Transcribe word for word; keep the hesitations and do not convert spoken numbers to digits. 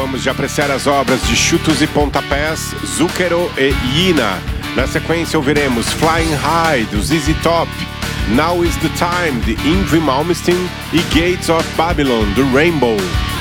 Acabamos de apreciar as obras de Chutos e Pontapés, Zucchero e Yina. Na sequência ouviremos Flying High, do Z Z Top, Now is the Time, de Yngwie Malmsteen e Gates of Babylon, do Rainbow.